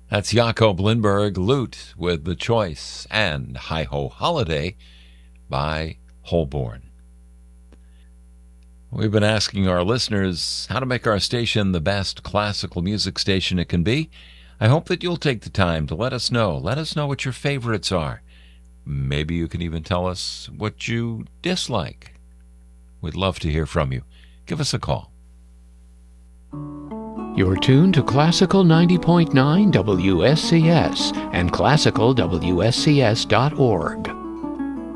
That's Jakob Lindberg, Lute with The Choice, and Hi-Ho Holiday by Holborn. We've been asking our listeners how to make our station the best classical music station it can be. I hope that you'll take the time to let us know. Let us know what your favorites are. Maybe you can even tell us what you dislike. We'd love to hear from you. Give us a call. You're tuned to Classical 90.9 WSCS and classicalwscs.org.